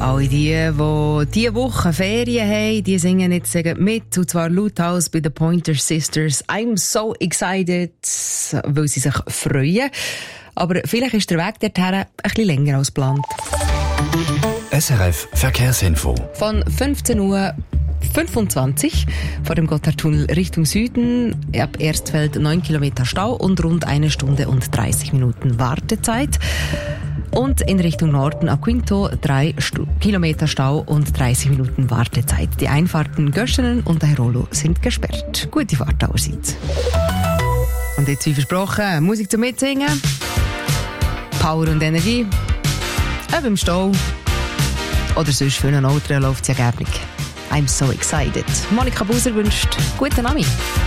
alle die diese Woche Ferien haben, die singen jetzt mit, und zwar lauthals bei den Pointer Sisters. I'm so excited, weil sie sich freuen. Aber vielleicht ist der Weg dorthin ein bisschen länger als geplant. SRF Verkehrsinfo. Von 15:25 Uhr vor dem Gotthardtunnel Richtung Süden, ab Erstfeld 9 Kilometer Stau und rund 1 Stunde und 30 Minuten Wartezeit. Und in Richtung Norden ab Quinto 3 Kilometer Stau und 30 Minuten Wartezeit. Die Einfahrten Göschenen und Airolo sind gesperrt. Gute Fahrt allerseits. Und jetzt, wie versprochen, Musik zum Mitsingen. Power und Energie. Ob im Stau oder sonst für einen Auto läuft es ja gäbig. I'm so excited. Monika Buser wünscht guten Abend.